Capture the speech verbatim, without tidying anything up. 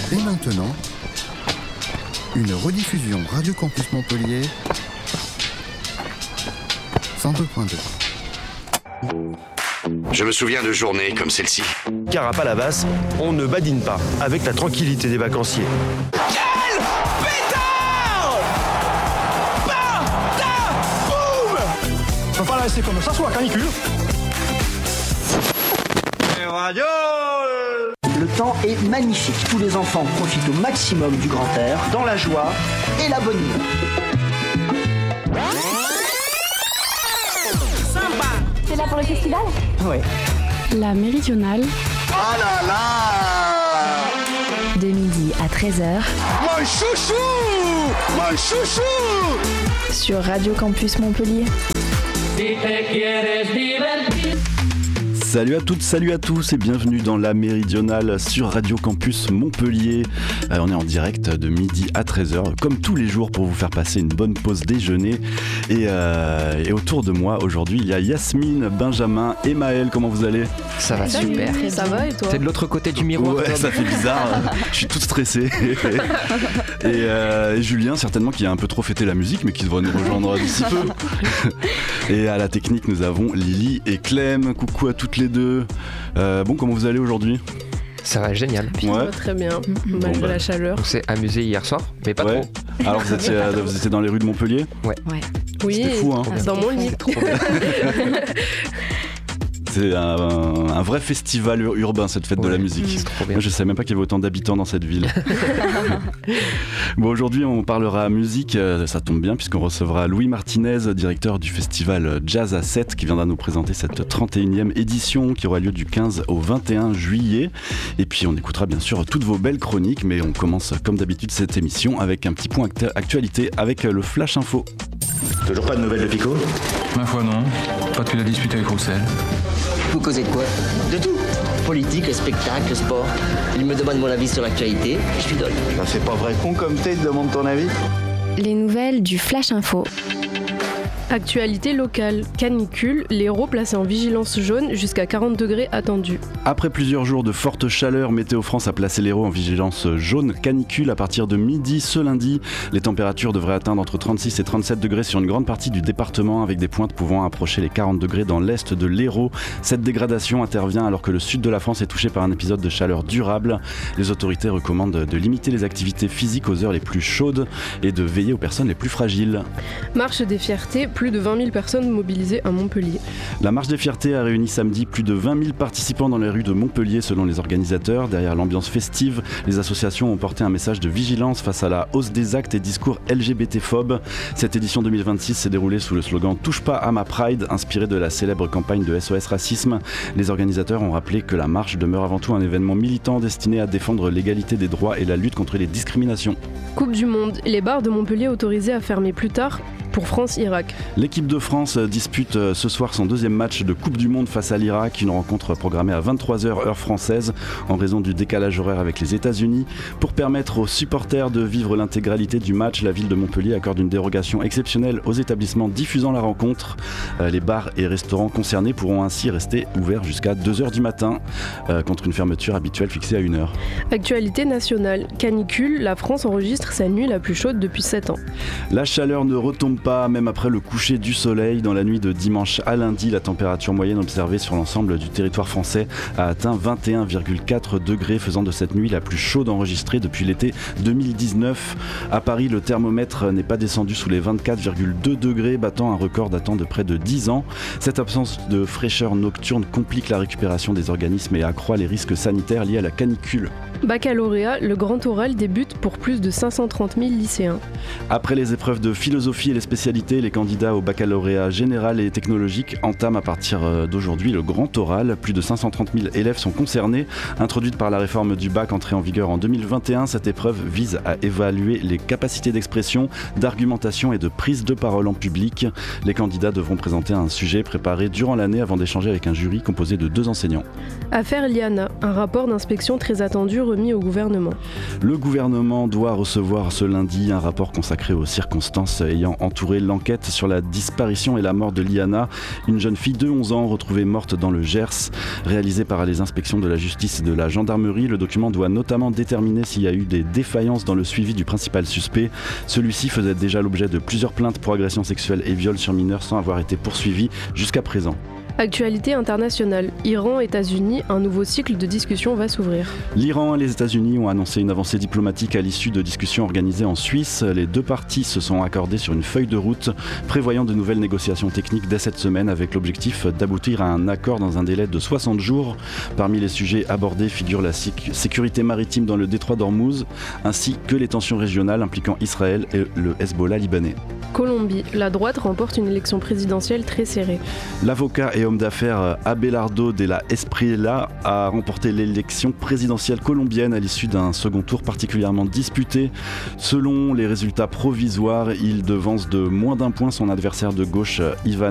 Et maintenant, une rediffusion Radio Campus Montpellier cent deux point deux. Je me souviens de journées comme celle-ci. Car à Palavas, on ne badine pas avec la tranquillité des vacanciers. Quel pétard! Bata! Boum! On peut pas la laisser comme ça, soit canicule. Le temps est magnifique. Tous les enfants profitent au maximum du grand air, dans la joie et la bonne humeur. C'est là pour le festival ? Ouais. La Méridionale. Oh là là! De midi à treize heures. Mon chouchou! Mon chouchou! Sur Radio Campus Montpellier. Salut à toutes, salut à tous et bienvenue dans la Méridionale sur Radio Campus Montpellier. Euh, on est en direct de midi à treize heures, comme tous les jours, pour vous faire passer une bonne pause déjeuner. Et, euh, et autour de moi aujourd'hui, il y a Yasmine, Benjamin et Maël. Comment vous allez ? Ça va Salut, super. Ça va et toi ? T'es de l'autre côté du miroir. Ouais, ça fait bizarre. Je suis tout stressé. et, euh, et Julien, certainement, qui a un peu trop fêté la musique, mais qui devrait nous rejoindre d'ici peu. Et à la technique, nous avons Lily et Clem. Coucou à toutes les deux. Euh, bon, comment vous allez aujourd'hui ? Ça va génial. Puis ouais. Ça va très bien, malgré bon, bah. la chaleur. On s'est amusé hier soir, mais pas ouais. trop. Alors vous étiez, euh, vous étiez dans les rues de Montpellier ? Ouais. Ouais. Oui, c'était fou, hein. dans mon lit. C'est un, un vrai festival ur- urbain, cette fête Ouais. de la musique. C'est trop bien. Moi, je savais même pas qu'il y avait autant d'habitants dans cette ville. Bon, aujourd'hui, on parlera musique. Euh, ça tombe bien, puisqu'on recevra Louis Martinez, directeur du festival Jazz à sept, qui viendra nous présenter cette trente et unième édition qui aura lieu du quinze au vingt et un juillet. Et puis, on écoutera bien sûr toutes vos belles chroniques, mais on commence comme d'habitude cette émission avec un petit point actu- actualité avec le Flash Info. Toujours pas de nouvelles de Pico ? Ma foi non, pas depuis la dispute avec Roussel. Vous causez de quoi ? De tout. Politique, le spectacle, le sport. Il me demande mon avis sur l'actualité et je lui donne. Ben, c'est pas vrai con comme t'es, il te demande ton avis. Les nouvelles du Flash Info. Actualité locale, canicule, l'Hérault placé en vigilance jaune jusqu'à quarante degrés attendus. Après plusieurs jours de forte chaleur, Météo France a placé l'Hérault en vigilance jaune canicule à partir de midi ce lundi. Les températures devraient atteindre entre trente-six et trente-sept degrés sur une grande partie du département, avec des pointes pouvant approcher les quarante degrés dans l'est de l'Hérault. Cette dégradation intervient alors que le sud de la France est touché par un épisode de chaleur durable. Les autorités recommandent de limiter les activités physiques aux heures les plus chaudes et de veiller aux personnes les plus fragiles. Marche des fiertés, plus de vingt mille personnes mobilisées à Montpellier. La Marche des Fiertés a réuni samedi plus de vingt mille participants dans les rues de Montpellier selon les organisateurs. Derrière l'ambiance festive, les associations ont porté un message de vigilance face à la hausse des actes et discours L G B T-phobes. Cette édition deux mille vingt-six s'est déroulée sous le slogan « Touche pas à ma Pride », inspiré de la célèbre campagne de S O S Racisme. Les organisateurs ont rappelé que la marche demeure avant tout un événement militant destiné à défendre l'égalité des droits et la lutte contre les discriminations. Coupe du Monde, les bars de Montpellier autorisés à fermer plus tard pour France-Irak. L'équipe de France dispute ce soir son deuxième match de Coupe du Monde face à l'Irak, une rencontre programmée à vingt-trois heures heure française en raison du décalage horaire avec les États-Unis. Pour permettre aux supporters de vivre l'intégralité du match, la ville de Montpellier accorde une dérogation exceptionnelle aux établissements diffusant la rencontre. Les bars et restaurants concernés pourront ainsi rester ouverts jusqu'à deux heures du matin, euh, contre une fermeture habituelle fixée à une heure. Actualité nationale, canicule, la France enregistre sa nuit la plus chaude depuis sept ans. La chaleur ne retombe pas, même après le coucher du soleil. Dans la nuit de dimanche à lundi, la température moyenne observée sur l'ensemble du territoire français a atteint vingt et un virgule quatre degrés, faisant de cette nuit la plus chaude enregistrée depuis l'été deux mille dix-neuf. À Paris, le thermomètre n'est pas descendu sous les vingt-quatre virgule deux degrés, battant un record datant de près de dix ans. Cette absence de fraîcheur nocturne complique la récupération des organismes et accroît les risques sanitaires liés à la canicule. Baccalauréat, le grand oral débute pour plus de cinq cent trente mille lycéens. Après les épreuves de philosophie et les spécialités, les candidats au baccalauréat général et technologique entament à partir d'aujourd'hui le grand oral. Plus de cinq cent trente mille élèves sont concernés. Introduite par la réforme du bac entrée en vigueur en deux mille vingt et un, cette épreuve vise à évaluer les capacités d'expression, d'argumentation et de prise de parole en public. Les candidats devront présenter un sujet préparé durant l'année avant d'échanger avec un jury composé de deux enseignants. Affaire Liana, un rapport d'inspection très attendu remis au gouvernement. Le gouvernement doit recevoir ce lundi un rapport consacré aux circonstances ayant entouré Touré. L'enquête sur la disparition et la mort de Liana, une jeune fille de onze ans retrouvée morte dans le Gers. Réalisé par les inspections de la justice et de la gendarmerie, le document doit notamment déterminer s'il y a eu des défaillances dans le suivi du principal suspect. Celui-ci faisait déjà l'objet de plusieurs plaintes pour agression sexuelle et viol sur mineurs sans avoir été poursuivi jusqu'à présent. Actualité internationale. Iran, États-Unis, un nouveau cycle de discussions va s'ouvrir. L'Iran et les États-Unis ont annoncé une avancée diplomatique à l'issue de discussions organisées en Suisse. Les deux parties se sont accordées sur une feuille de route prévoyant de nouvelles négociations techniques dès cette semaine avec l'objectif d'aboutir à un accord dans un délai de soixante jours. Parmi les sujets abordés figurent la sécu- sécurité maritime dans le détroit d'Ormuz ainsi que les tensions régionales impliquant Israël et le Hezbollah libanais. Colombie. La droite remporte une élection présidentielle très serrée. L'avocat et homme d'affaires Abelardo de la Espriella a remporté l'élection présidentielle colombienne à l'issue d'un second tour particulièrement disputé. Selon les résultats provisoires, il devance de moins d'un point son adversaire de gauche Ivan